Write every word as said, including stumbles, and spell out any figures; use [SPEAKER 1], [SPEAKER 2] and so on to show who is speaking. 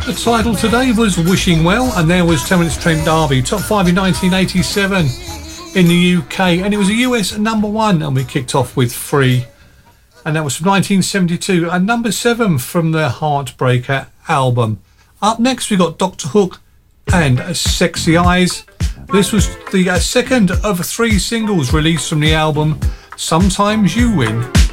[SPEAKER 1] The title today was Wishing Well, and there was ten minutes Trent D'Arby, top five in nineteen eighty-seven in the U K, and it was a U S number one, and we kicked off with Free, and that was from nineteen seventy-two, and number seven from their Heartbreaker album. Up next we got Doctor Hook and Sexy Eyes. This was the uh, second of three singles released from the album Sometimes You Win.